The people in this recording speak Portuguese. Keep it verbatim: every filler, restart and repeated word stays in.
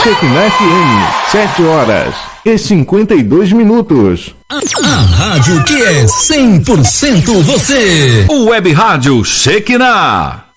Shekinah F M, sete horas e cinquenta e dois minutos. A rádio que é cem por cento você. O Web Rádio Shekinah.